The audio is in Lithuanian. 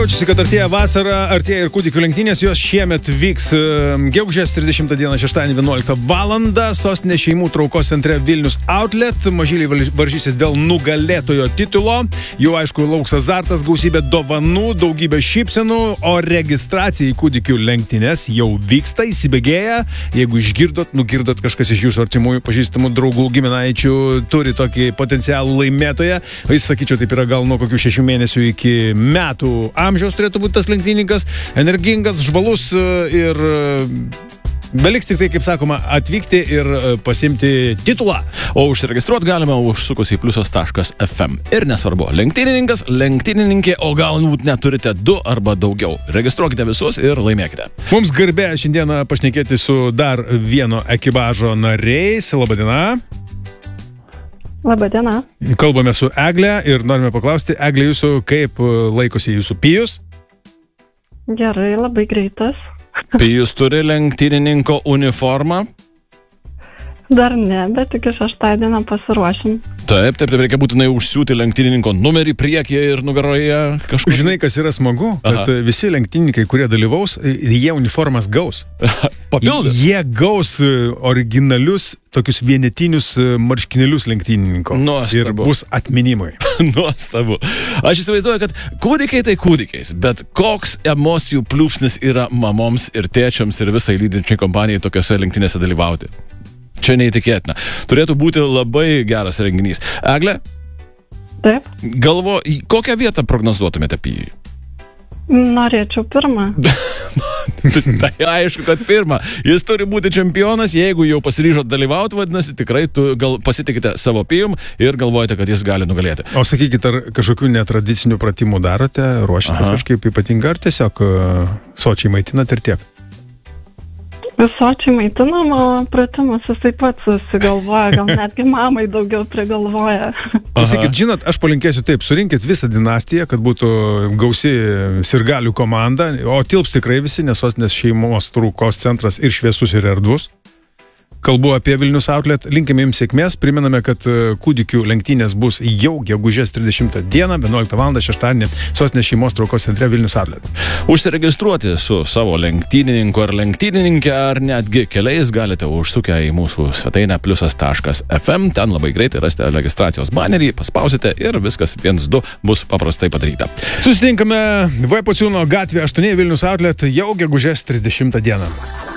Jaučiasi, kad artėja vasara, artėja ir kūdikių lenktynės, jos šiemet vyks gegužės 30 dieną, šeštadienį 11 valandą, sostinės šeimų traukos centre Vilnius Outlet. Mažyliai varžysis dėl nugalėtojo titulo. Jau aišku, lauks azartas, gausybė dovanų, daugybė šypsenų, o registracija į kūdikių lenktynės jau vyksta, įsibėgėja. Jeigu nugirdot kažkas iš jūsų artimųjų, pažįstamų draugų, giminaičių, turi tokį potencialų laimėtoją, jis, sakyčiau, taip yra gal nuo kokių 6 mėnesių iki metų amžiaus turėtų būti tas lenktynininkas, energingas, žvalus ir beliks tik tai, kaip sakoma, atvykti ir pasimti titulą. O užsiregistruoti galima užsukus į pliusas.fm. Ir nesvarbu, lenktynininkas, lenktynininkė, o galbūt neturite 2 arba daugiau. Registruokite visus ir laimėkite. Mums garbė šiandieną pašnekėti su dar vieno ekipažo nariais. Labadiena. Labadiena. Kalbame su Egle ir norime paklausti, Egle, jūsų kaip laikosi jūsų Pijus? Gerai, labai greitas. Pijus turi lenktynininko uniformą? Dar ne, bet tik šeštadienį pasiruošim. Taip, reikia būtinai užsiūti lenktynininko numerį priekyje ir nugaroje kažkur. Žinai, kas yra smagu? Kad visi lenktynininkai, kurie dalyvaus, jie uniformas gaus. Papildė? Jie gaus originalius, tokius vienetinius marškinėlius lenktynininko. Nuostabu. Ir bus atminimui. Nuostabu. Aš įsivaizduoju, kad kūdikiai tai kūdikiais, bet koks emocijų pliūpsnis yra mamoms ir tėčiams ir visai lydinčiai kompanijai tokiose lenktynėse dalyvauti. Čia neįtikėtina. Turėtų būti labai geras renginys. Egle? Taip. Kokią vietą prognozuotumėte Pijui? Norėčiau pirmą. Tai aišku, kad pirmą. Jis turi būti čempionas, jeigu jau pasiryžot dalyvauti, vadinasi, tikrai pasitikite savo Pijum ir galvojate, kad jis gali nugalėti. O sakykit, ar kažkokių netradicinių pratimų darote, ruošitės kažkaip ypatingai, ar tiesiog sočiai maitinat ir tiek? Visočiai maitinam, o pratimus jisai pats susigalvoja, gal netgi mamai daugiau prigalvoja. Pasakykit, žinot, aš palinkėsiu taip, surinkit visą dinastiją, kad būtų gausi sirgalių komanda, o tilps tikrai visi, nes sostinės šeimos traukos centras ir šviesus ir erdvus. Kalbu apie Vilnius Outlet, linkime jums sėkmės, priminame, kad kūdikių lenktynės bus jau gegužės 30 dieną, 11 val. Šeštadienį sostinės šeimos traukos centre Vilnius Outlet. Užsiregistruoti su savo lenktynininku ar lenktynininkė, ar netgi keliais galite užsukę į mūsų svetainę pliusas.fm, ten labai greitai rasite registracijos banerį, paspausite ir viskas 1-2 bus paprastai padaryta. Susitinkame V. Pociūno gatvė 8 Vilnius Outlet jau gegužės 30 dieną.